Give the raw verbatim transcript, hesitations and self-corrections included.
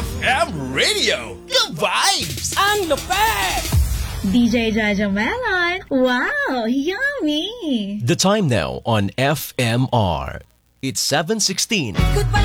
F M Radio. Good vibes! Ang lupet! D J Jaja Melon. Wow, yummy! The time now on F M R. It's seven sixteen.